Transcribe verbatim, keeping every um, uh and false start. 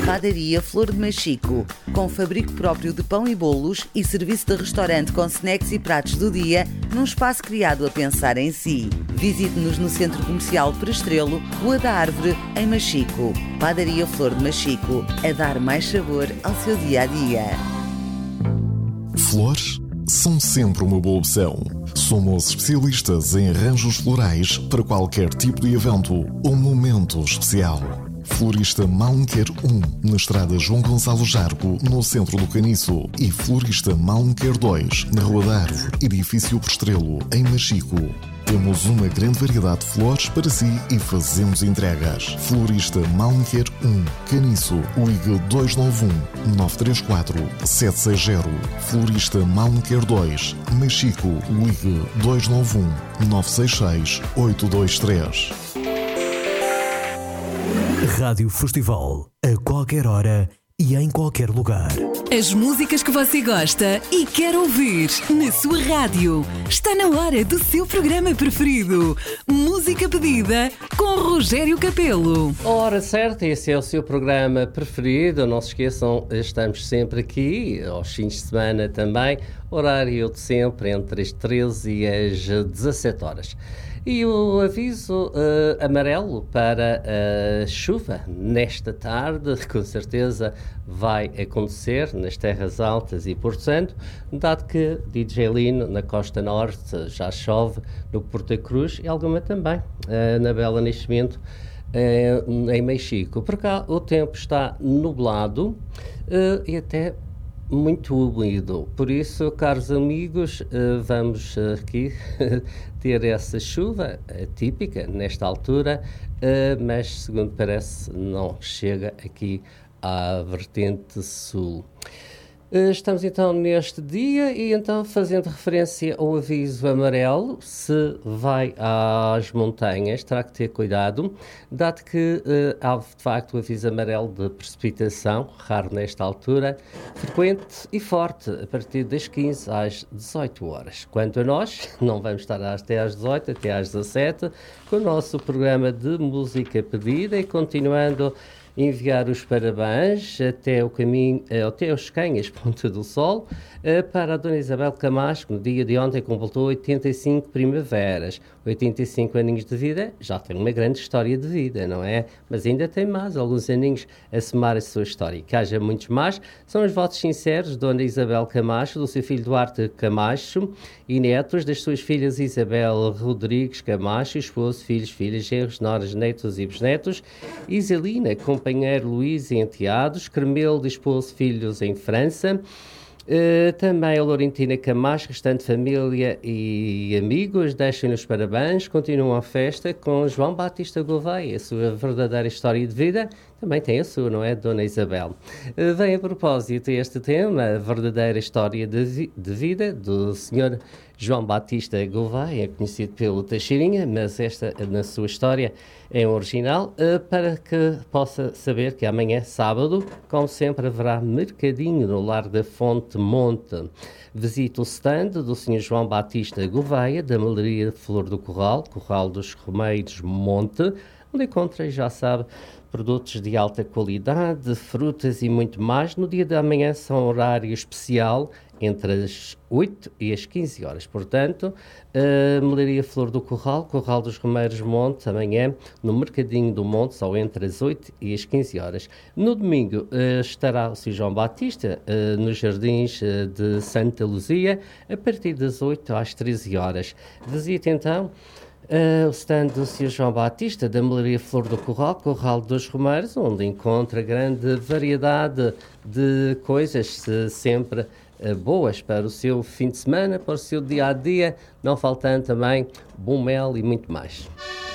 Padaria Flor de Machico, com fabrico próprio de pão e bolos e serviço de restaurante com snacks e pratos do dia, num espaço criado a pensar em si. Visite-nos no Centro Comercial Prestrelo, Rua da Árvore, em Machico. Padaria Flor de Machico, a dar mais sabor ao seu dia-a-dia. Flores são sempre uma boa opção. Somos especialistas em arranjos florais para qualquer tipo de evento ou momento especial. Florista Malmquer um, na estrada João Gonçalo Jargo, no centro do Caniço. E Florista Malmquer dois, na Rua da Árvore, edifício Prestrelo, em Machico. Temos uma grande variedade de flores para si e fazemos entregas. Florista Malmquer um, Caniço, ligue dois nove um, nove três quatro, sete seis zero. Florista Malmquer dois, Machico, ligue dois nove um, nove seis seis, oito dois três. Rádio Festival, a qualquer hora e em qualquer lugar. As músicas que você gosta e quer ouvir na sua rádio. Está na hora do seu programa preferido. Música pedida com Rogério Capelo. Hora certa, esse é o seu programa preferido. Não se esqueçam, estamos sempre aqui, aos fins de semana também. Horário de sempre, entre as treze e as dezassete horas. E o aviso uh, amarelo para a chuva nesta tarde, com certeza vai acontecer nas terras altas e Porto Santo, dado que D J Lino na costa norte já chove, no Porto Cruz e alguma também uh, na Bela Nascimento, uh, em Machico. Por cá o tempo está nublado uh, e até muito úmido, por isso, caros amigos, vamos aqui ter essa chuva típica nesta altura, mas segundo parece não chega aqui à vertente sul. Estamos então neste dia e então fazendo referência ao aviso amarelo, se vai às montanhas terá que ter cuidado, dado que uh, há de facto o aviso amarelo de precipitação, raro nesta altura, frequente e forte a partir das quinze às dezoito horas. Quanto a nós, não vamos estar até às dezoito, até às dezassete, com o nosso programa de música pedida e continuando enviar os parabéns até o caminho, até os Canhas, Ponta do Sol, para a Dona Isabel Camacho, que no dia de ontem completou oitenta e cinco primaveras, oitenta e cinco aninhos de vida, já tem uma grande história de vida, não é? Mas ainda tem mais, alguns aninhos a somar a sua história. Que haja muitos mais. São os votos sinceros de Dona Isabel Camacho, do seu filho Duarte Camacho e netos, das suas filhas Isabel Rodrigues Camacho, esposo, filhos, filhas, genros, noras, netos e bisnetos, Iselina, companheiro Luís e enteados, Carmelo, esposo, filhos em França, Uh, também a Laurentina Camacho, restante família e amigos, deixem-nos parabéns, continuam a festa com João Batista Gouveia, a sua verdadeira história de vida, também tem a sua, não é, Dona Isabel? Uh, vem a propósito este tema, a verdadeira história de, vi- de vida do senhor João Batista Gouveia, conhecido pelo Teixeirinha, mas esta, na sua história, é um original, uh, para que possa saber que amanhã, sábado, como sempre, haverá mercadinho no Lar da Fonte Monte. Visite o stand do senhor João Batista Gouveia, da Malaria Flor do Corral, Corral dos Romeiros Monte, onde encontra, já sabe, produtos de alta qualidade, frutas e muito mais. No dia de amanhã são horário especial, entre as oito e as quinze horas. Portanto, a Melaria Flor do Corral, Corral dos Romeiros Monte, amanhã no Mercadinho do Monte, só entre as oito e as quinze horas. No domingo uh, estará o senhor João Batista uh, nos Jardins uh, de Santa Luzia, a partir das oito às treze horas. Visite então Uh, o stand do senhor João Batista, da Melaria Flor do Corral, Corral dos Romeiros, onde encontra grande variedade de coisas, sempre uh, boas para o seu fim de semana, para o seu dia-a-dia, não faltando também bom mel e muito mais.